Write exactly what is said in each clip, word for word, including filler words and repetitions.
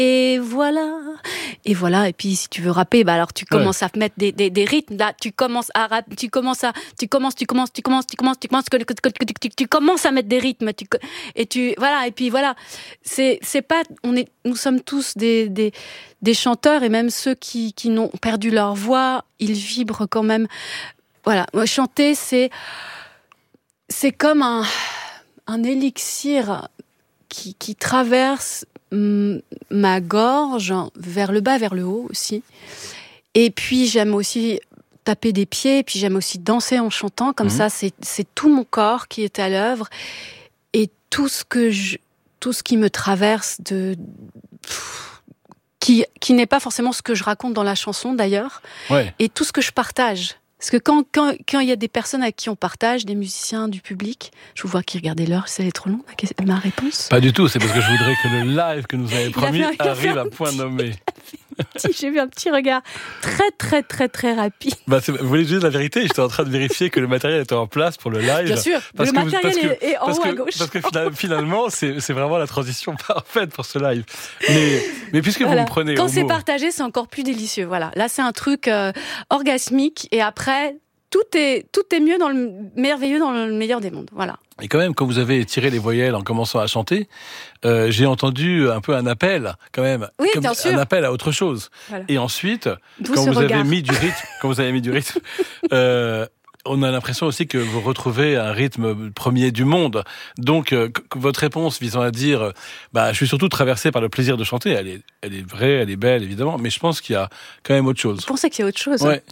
Et voilà, et voilà. Et puis si tu veux rapper, bah alors tu commences ouais. à mettre des, des, des rythmes. Là, tu commences à rap, tu commences à, tu commences, tu commences, tu commences, tu commences, tu commences, tu, tu, tu commences à mettre des rythmes. Tu, et tu, voilà. Et puis voilà. C'est, c'est pas, on est, nous sommes tous des, des, des chanteurs et même ceux qui, qui n'ont perdu leur voix, ils vibrent quand même. Voilà. Moi, chanter, c'est, c'est comme un, un élixir qui, qui traverse ma gorge, vers le bas, vers le haut aussi. Et puis j'aime aussi taper des pieds, et puis j'aime aussi danser en chantant, comme mmh. ça c'est, c'est tout mon corps qui est à l'œuvre, et tout ce que je, tout ce qui me traverse de... Pff, qui, qui n'est pas forcément ce que je raconte dans la chanson d'ailleurs, ouais. et tout ce que je partage. Parce que quand quand quand il y a des personnes à qui on partage, des musiciens, du public, je vous vois qui regardez l'heure, c'est trop long ma réponse. Pas du tout, c'est parce que je voudrais que le live que nous avez promis arrive à point nommé. J'ai vu un petit regard très très très très rapide. Bah, vous voulez dire la vérité? J'étais en train de vérifier que le matériel était en place pour le live. Bien sûr, parce le que matériel vous, parce est, est en parce haut que, à gauche. Parce que finalement, c'est, c'est vraiment la transition parfaite pour ce live. Mais, mais puisque voilà. vous me prenez Quand au c'est mot... partagé, c'est encore plus délicieux. Voilà. Là, c'est un truc euh, orgasmique, et après, tout est tout est mieux dans le merveilleux dans le meilleur des mondes. Voilà. Et quand même, quand vous avez tiré les voyelles en commençant à chanter, euh, j'ai entendu un peu un appel, quand même, oui, comme bien sûr. un appel à autre chose. Voilà. Et ensuite, D'où quand vous regard. avez mis du rythme, quand vous avez mis du rythme, euh, on a l'impression aussi que vous retrouvez un rythme premier du monde. Donc, euh, votre réponse visant à dire, bah, je suis surtout traversé par le plaisir de chanter. Elle est, elle est vraie, elle est belle, évidemment, mais je pense qu'il y a quand même autre chose. Vous pensez qu'il y a autre chose? Ouais.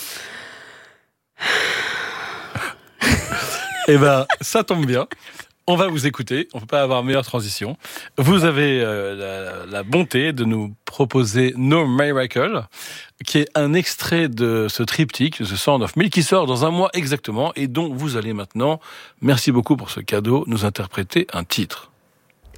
Eh ben, ça tombe bien. On va vous écouter. On ne peut pas avoir meilleure transition. Vous avez euh, la, la bonté de nous proposer No Miracle, qui est un extrait de ce triptyque, The Sound of Milk, qui sort dans un mois exactement, et dont vous allez maintenant, merci beaucoup pour ce cadeau, nous interpréter un titre.